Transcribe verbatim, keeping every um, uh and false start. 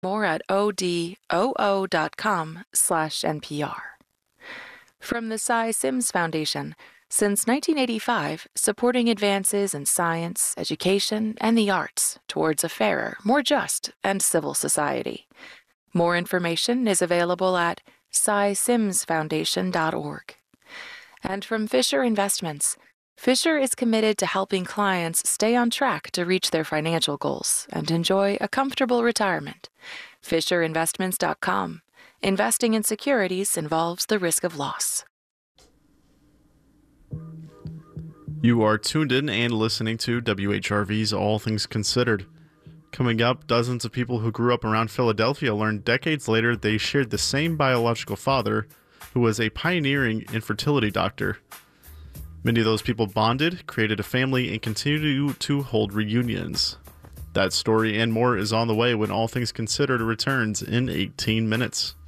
More at odoo.com slash NPR. From the Cy Sims Foundation, since nineteen eighty-five, supporting advances in science, education, and the arts towards a fairer, more just, and civil society. More information is available at cy sims foundation dot org. And from Fisher Investments, Fisher is committed to helping clients stay on track to reach their financial goals and enjoy a comfortable retirement. fisher investments dot com. Investing in securities involves the risk of loss. You are tuned in and listening to W H R V's All Things Considered. Coming up, dozens of people who grew up around Philadelphia learned decades later they shared the same biological father, who was a pioneering infertility doctor. Many of those people bonded, created a family, and continue to hold reunions. That story and more is on the way when All Things Considered returns in eighteen minutes.